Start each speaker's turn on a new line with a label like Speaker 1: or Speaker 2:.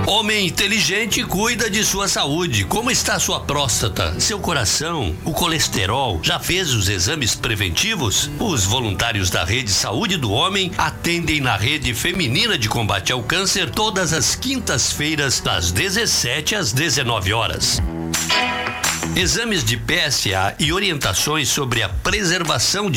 Speaker 1: Homem inteligente cuida de sua saúde. Como está sua próstata, seu coração, o colesterol? Já fez os exames preventivos? Os voluntários da Rede Saúde do Homem atendem na Rede Feminina de Combate ao Câncer todas as quintas-feiras, das 17 às 19 horas. Exames de PSA e orientações sobre a preservação de